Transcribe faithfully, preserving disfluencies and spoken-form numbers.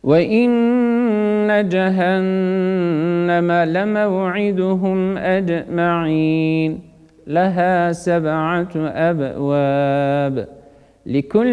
وإن جهنم لموعدهم أجمعين لها سبعة أبواب لكل